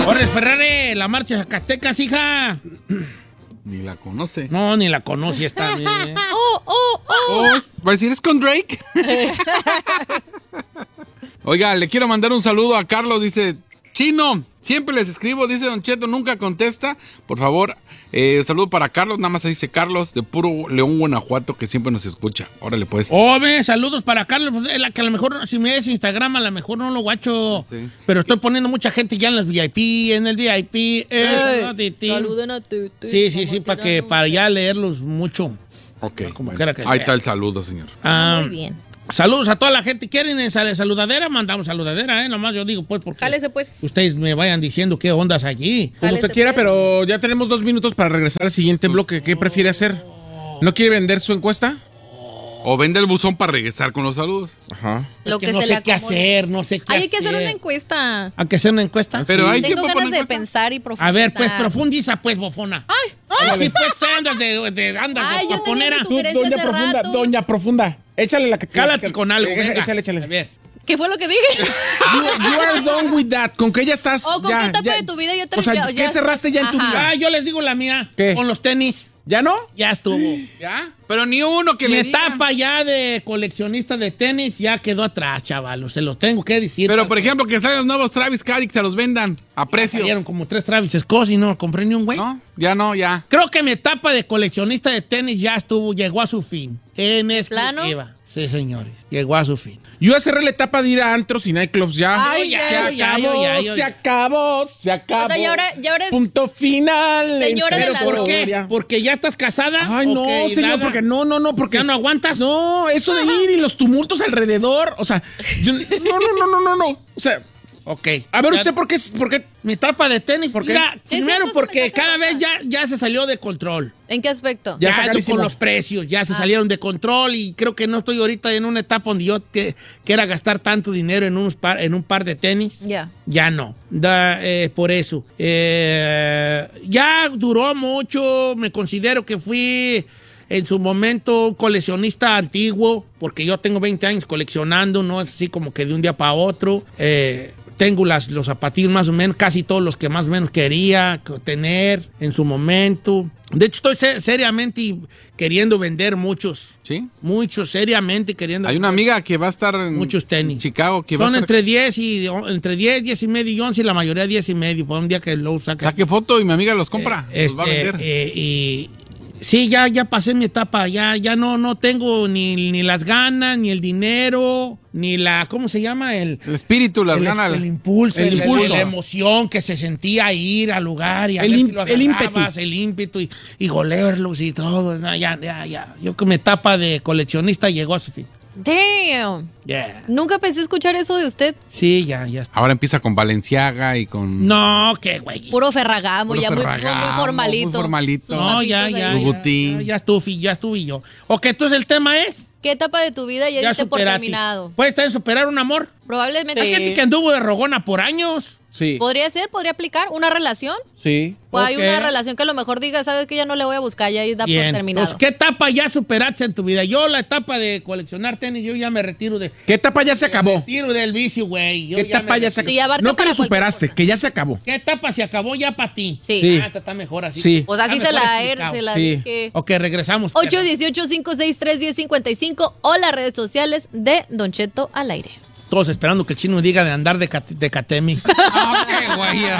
Jorge Ferrari, la marcha Zacatecas, hija. Ni la conoce. No, ni la conoce esta bien. ¿Va a decir es con Drake? Oiga, le quiero mandar un saludo a Carlos. Dice, Chino, siempre les escribo. Dice Don Cheto, nunca contesta. Por favor, saludo para Carlos. Nada más dice Carlos, de puro León, Guanajuato, que siempre nos escucha. Órale, pues. Saludos para Carlos. Pues, la que a lo mejor, si me des Instagram, a lo mejor no lo guacho. Sí. Pero estoy poniendo mucha gente ya en las VIP, en el VIP. Saluden a ti. Sí, para ya leerlos mucho. Ok, Como bueno, quiera que ahí sea. está el saludo, señor. Muy bien. Saludos a toda la gente. ¿Quieren saludadera? Mandamos saludadera, Nomás yo digo, pues, porque Jálese, pues. ustedes me vayan diciendo qué ondas allí. Como usted Jálese, quiera, pues. pero ya tenemos 2 minutos para regresar al siguiente bloque. ¿Qué prefiere hacer? ¿No quiere vender su encuesta? O vende el buzón para regresar con los saludos. Ajá. Lo que no se sé le qué acomode. hacer, no sé qué Hay hacer. que hacer una encuesta. ¿Hay que hacer una encuesta? Pero hay Tengo tiempo para ganas una de encuesta. pensar y profundizar. A ver, pues, profundiza, pues, bofona. Así, pues, te andas de Ay, yo tenía poponera. mi sugerencia Doña hace Profunda, rato. Doña Profunda. Échale la Cálate con algo, venga. Échale. A ver. ¿Qué fue lo que dije? You are done with that. ¿Con qué ya estás? ¿O con qué etapa de tu vida ya te O sea, ya ¿qué cerraste ya en tu Ajá. vida? Yo les digo la mía. ¿Qué? Con los tenis. ¿Ya no? Ya estuvo. ¿Ya? Pero ni uno que Mi le diga. etapa ya de coleccionista de tenis ya quedó atrás, chavalos. Se los tengo que decir. Pero, por ejemplo, que salgan los nuevos Travis Scott y que se los vendan a precio. Salieron como 3 Travis Scott y no compré ni un güey. ¿No? Ya no, ya. Creo que mi etapa de coleccionista de tenis ya llegó a su fin. En plano? exclusiva. Sí, señores. Llegó a su fin. Yo ya cerré la etapa de ir a antros y nightclubs ya. Ay, se ya, acabó, ya. se acabó, se acabó. O sea, y ahora es Punto final. señora de en la serio, ¿Por qué? gloria. ¿Porque ya estás casada? Ay, no, ¿O que señor, nada? porque no, porque ¿Ya no aguantas? No, eso de ir y los tumultos alrededor, o sea, no. O sea, Ok. a ver, Ya- ¿usted por qué? Mi etapa de tenis, ¿Por qué? mira, Sí, primero sí, porque entonces me cada saca vez ya se salió de control. ¿En qué aspecto? Ya está Ya carísimo. con los precios, ya se salieron de control y creo que no estoy ahorita en una etapa donde yo quiera gastar tanto dinero en un par de tenis. Ya. Ya no, por eso. Ya duró mucho, me considero que fui en su momento un coleccionista antiguo, porque yo tengo 20 años coleccionando, no es así como que de un día para otro. Tengo los zapatillos más o menos, casi todos los que más o menos quería tener en su momento. De hecho, estoy seriamente queriendo vender muchos. ¿Sí? Muchos, seriamente queriendo Hay una amiga que va a estar en muchos tenis. Chicago que va a Son estar... entre 10 y medio y 11, y la mayoría 10 y medio. Por un día que lo saca. Saque foto y mi amiga los compra. Los va a vender. Y sí, ya pasé mi etapa. Ya no tengo ni las ganas, ni el dinero, ni la, ¿cómo se llama? El espíritu, las ganas. El impulso, El impulso. la emoción que se sentía ir al lugar y a El ver im- si lo el agarrabas, el ímpetu y golearlos y todo. No, ya. Yo que mi etapa de coleccionista llegó a su fin. Damn. Yeah. Nunca pensé escuchar eso de usted. Sí, ya. Ahora empieza con Balenciaga y con... No, qué güey. Puro Ferragamo, Puro ya muy Ferragamo, formalito. muy formalito. Sus No, ya. zapitos ahí. Louboutin. Ya estuve yo. Ok, entonces el tema es... ¿Qué etapa de tu vida ya diste por superatis. terminado? ¿Puedes también superar un amor? Probablemente. Hay gente que anduvo de rogona por años. Sí. Podría aplicar una relación. Sí. O hay Ok. una relación que a lo mejor diga, sabes que ya no le voy a buscar, ya ahí da por Bien. terminado. Pues, ¿qué etapa ya superaste en tu vida? Yo la etapa de coleccionar tenis, yo ya me retiro de... ¿Qué etapa ya se acabó? Retiro del vicio, güey. Yo ¿Qué etapa me ya se retiro. Sí, abarca No que para lo cualquier superaste, cosa. que ya se acabó. ¿Qué etapa se acabó ya para ti? Sí. Sí. Ah, está mejor así. Sí. Pues así Está se mejor la, explicado. se la Sí. dije. Ok, regresamos. perro. 818-563-1055 o las redes sociales de Don Cheto al aire. Todos esperando que el chino diga de andar de Catemi. Ah, qué guaya.